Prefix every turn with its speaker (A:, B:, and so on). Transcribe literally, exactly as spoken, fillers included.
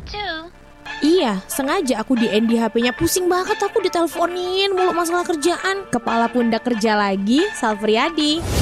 A: too.
B: Iya, sengaja aku di-end di H P-nya. Pusing banget aku diteleponin mulu masalah kerjaan. Kepala pundak kerja lagi, Salfriyadi.